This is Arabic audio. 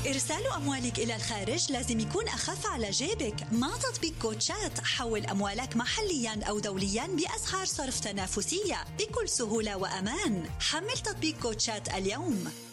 إرسال أموالك إلى الخارج لازم يكون أخف على جيبك. مع تطبيق كوتشات حول أموالك محلياً أو دولياً بأسعار صرف تنافسية بكل سهولة وأمان. حمل تطبيق كوتشات اليوم.